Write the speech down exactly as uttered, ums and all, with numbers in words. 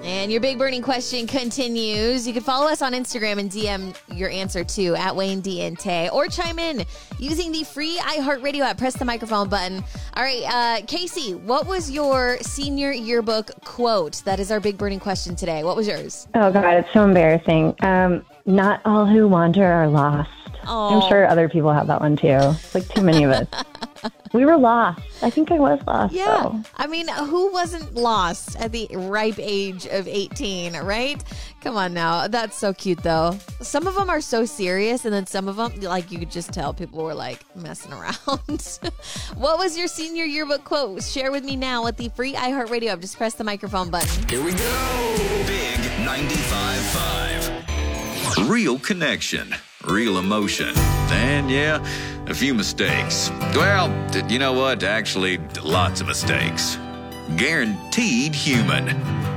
And your big burning question continues. You can follow us on Instagram and D M your answer too at Wayne D N Tay, or chime in using the free iHeartRadio app. Press the microphone button. All right, uh, Casey, what was your senior yearbook quote? That is our big burning question today. What was yours? Oh, God, it's so embarrassing. Um, not all who wander are lost. Oh. I'm sure other people have that one too. Like too many of us. We were lost. I think I was lost. Yeah. Though. I mean, who wasn't lost at the ripe age of eighteen, right? Come on now. That's so cute, though. Some of them are so serious, and then some of them, like, you could just tell people were, like, messing around. What was your senior yearbook quote? Share with me now with the free iHeartRadio app. Just press the microphone button. Here we go. Big ninety-five point five. Real connection. Real emotion. And, yeah, a few mistakes. Well, you know what? Actually, lots of mistakes. Guaranteed human.